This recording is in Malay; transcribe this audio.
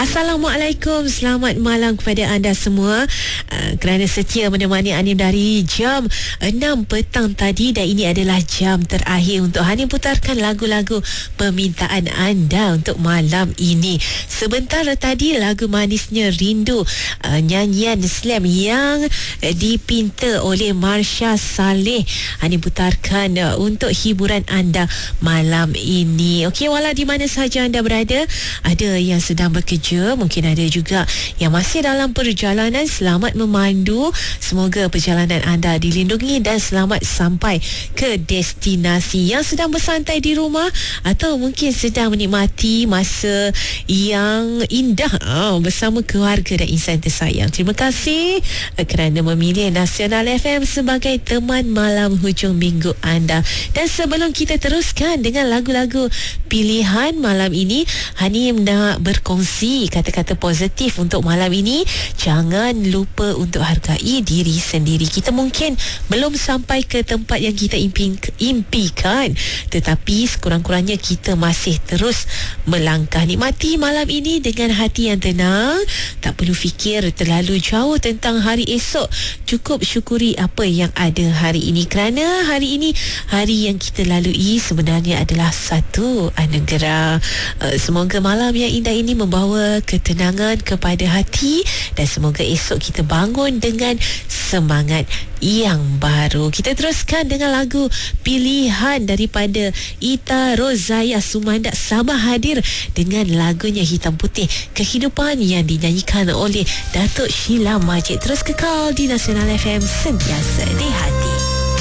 Assalamualaikum, selamat malam kepada anda semua kerana setia menemani Hanim dari jam 6 petang tadi, dan ini adalah jam terakhir untuk Hanim putarkan lagu-lagu permintaan anda untuk malam ini. Sebentar tadi lagu Manisnya Rindu, nyanyian Slam yang dipinta oleh Marsha Saleh, Hanim putarkan untuk hiburan anda malam ini. Okey, walau di mana sahaja anda berada, ada yang sedang bekerja, mungkin ada juga yang masih dalam perjalanan, selamat memandu. Semoga perjalanan anda dilindungi dan selamat sampai ke destinasi. Yang sedang bersantai di rumah atau mungkin sedang menikmati masa yang indah bersama keluarga dan insan tersayang, terima kasih kerana memilih Nasional FM sebagai teman malam hujung minggu anda. Dan sebelum kita teruskan dengan lagu-lagu pilihan malam ini, Hanim nak berkongsi kata-kata positif untuk malam ini. Jangan lupa untuk hargai diri sendiri. Kita mungkin belum sampai ke tempat yang kita impikan, tetapi sekurang-kurangnya kita masih terus melangkah. Nikmati malam ini dengan hati yang tenang, tak perlu fikir terlalu jauh tentang hari esok. Cukup syukuri apa yang ada hari ini, kerana hari ini hari yang kita lalui sebenarnya adalah satu anugerah. Semoga malam yang indah ini membawa ketenangan kepada hati, dan semoga esok kita bangun dengan semangat yang baru. Kita teruskan dengan lagu pilihan daripada Ita Rozaya Sumandak Sabah hadir dengan lagunya Hitam Putih Kehidupan yang dinyanyikan oleh Datuk Sheila Majid. Terus kekal di Nasional FM, sentiasa di hati.